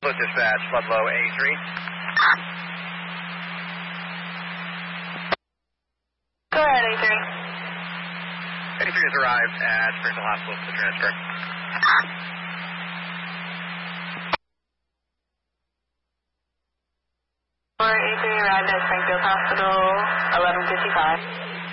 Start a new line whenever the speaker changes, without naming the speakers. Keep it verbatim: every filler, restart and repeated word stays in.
Split dispatch, Ludlow A three.
Go ahead, A three.
A three has arrived at Springfield Hospital for the transfer.
A three arrived at Springfield Hospital, eleven fifty-five.